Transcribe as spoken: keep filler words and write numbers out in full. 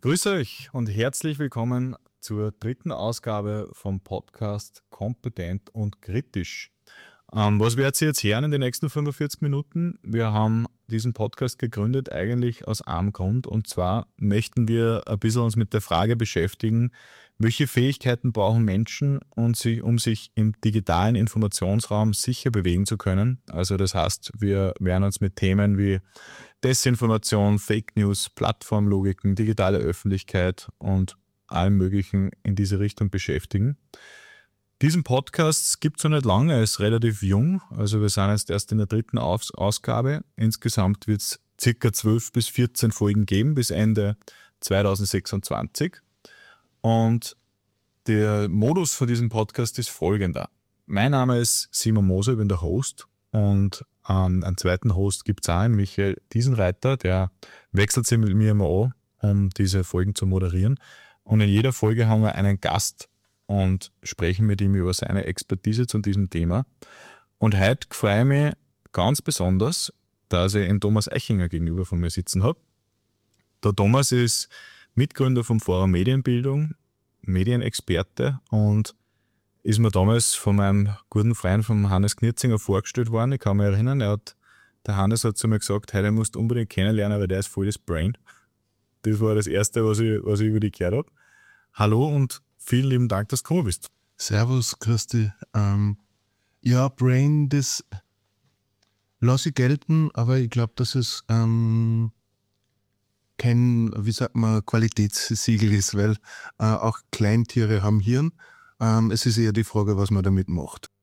Grüße euch und herzlich willkommen zur dritten Ausgabe vom Podcast Kompetent und Kritisch. Ähm, was werdet ihr jetzt hören in den nächsten fünfundvierzig Minuten? Wir haben diesen Podcast gegründet eigentlich aus einem Grund, und zwar möchten wir ein bisschen uns mit der Frage beschäftigen, welche Fähigkeiten brauchen Menschen, um sich, um sich im digitalen Informationsraum sicher bewegen zu können. Also das heißt, wir werden uns mit Themen wie Desinformation, Fake News, Plattformlogiken, digitale Öffentlichkeit und allem Möglichen in diese Richtung beschäftigen. Diesen Podcast gibt es noch nicht lange, er ist relativ jung, also wir sind jetzt erst in der dritten Aus- Ausgabe. Insgesamt wird es circa zwölf bis vierzehn Folgen geben bis Ende zwanzig sechsundzwanzig. Und der Modus von diesem Podcast ist folgender. Mein Name ist Simon Moser, ich bin der Host, und ähm, einen zweiten Host gibt es auch, einen Michael Diesenreiter, der wechselt sich mit mir immer an, um diese Folgen zu moderieren. Und in jeder Folge haben wir einen Gast und sprechen mit ihm über seine Expertise zu diesem Thema. Und heute freue ich mich ganz besonders, dass ich den Thomas Eichinger gegenüber von mir sitzen habe. Der Thomas ist Mitgründer vom Forum Medienbildung, Medienexperte, und ist mir damals von meinem guten Freund, von Hannes Knirzinger, vorgestellt worden. Ich kann mich erinnern, er hat, der Hannes hat zu mir gesagt, hey, den musst du unbedingt kennenlernen, weil der ist voll das Brain. Das war das Erste, was ich, was ich über dich gehört habe. Hallo und vielen lieben Dank, dass du gekommen bist. Servus, Christi. Ähm, ja, Brain, das lasse ich gelten, aber ich glaube, dass es ähm, kein, wie sagt man, Qualitätssiegel ist, weil äh, auch Kleintiere haben Hirn. Ähm, es ist eher die Frage, was man damit macht.